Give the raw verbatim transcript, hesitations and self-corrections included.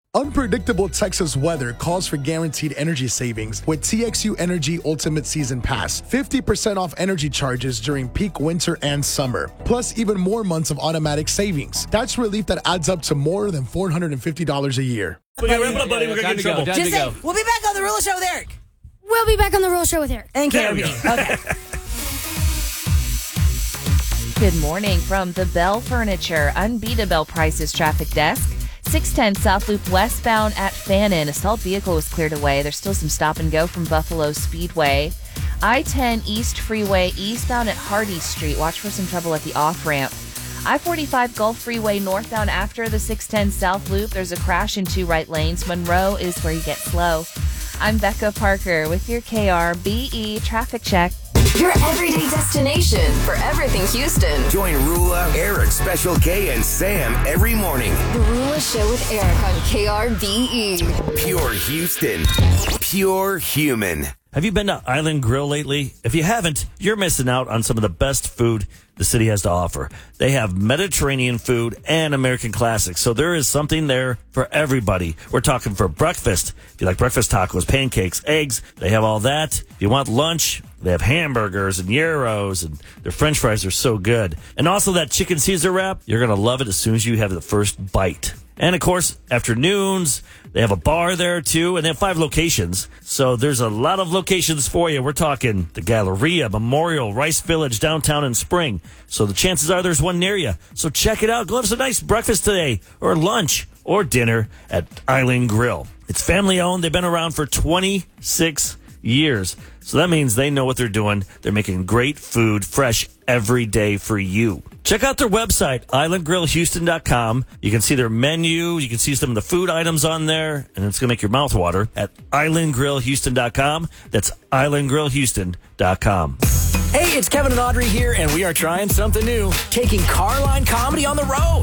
Unpredictable Texas weather calls for guaranteed energy savings with T X U Energy Ultimate Season Pass. fifty percent off energy charges during peak winter and summer, plus even more months of automatic savings. That's relief that adds up to more than four hundred fifty dollars a year. We got wrap it up, buddy. We're going to get in trouble. Go, Just to say, go. we'll be back on The Ruler Show with Eric. We'll be back on The Real Show with Eric. And There Karen. we go. Okay. Good morning from the Bell Furniture Unbeatable Prices Traffic Desk. six ten South Loop westbound at Fannin. A stalled vehicle was cleared away. There's still some stop and go from Buffalo Speedway. I ten East Freeway eastbound at Hardy Street. Watch for some trouble at the off-ramp. I forty-five Gulf Freeway northbound after the six ten South Loop. There's a crash in two right lanes. Monroe is where you get slow. I'm Becca Parker with your K R B E traffic check. Your everyday destination for everything Houston. Join Rula, Eric, Special K, and Sam every morning. The Rula Show with Eric on K R B E. Pure Houston. Pure human. Have you been to Island Grill lately? If you haven't, you're missing out on some of the best food the city has to offer. They have Mediterranean food and American classics, so there is something there for everybody. We're talking for breakfast. If you like breakfast tacos, pancakes, eggs, they have all that. If you want lunch, they have hamburgers and gyros, and their french fries are so good. And also that chicken Caesar wrap, you're going to love it as soon as you have the first bite. And, of course, afternoons, they have a bar there, too, and they have five locations. So there's a lot of locations for you. We're talking the Galleria, Memorial, Rice Village, downtown, and Spring. So the chances are there's one near you. So check it out. Go have some nice breakfast today, or lunch, or dinner at Island Grill. It's family-owned. They've been around for twenty-six years. So that means they know what they're doing. They're making great food fresh every day for you. Check out their website, island grill houston dot com. You can see their menu. You can see some of the food items on there, and it's going to make your mouth water at island grill houston dot com. That's island grill houston dot com. Hey, it's Kevin and Audrey here, and we are trying something new, taking Carline comedy on the road.